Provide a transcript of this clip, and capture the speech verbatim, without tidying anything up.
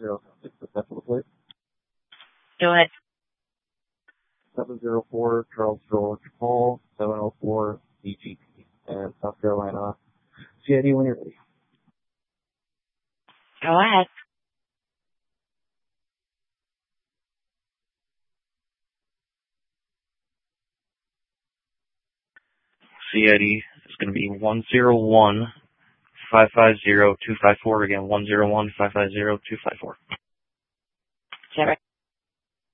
zero six, the Central Plate. Go ahead. seven zero four Charles George Paul, seven oh four D G P, and South Carolina. C I D when you're ready. Go ahead. C I D is going to be one zero one five five zero two five four. Again, one zero one five five zero two five four. Is that right?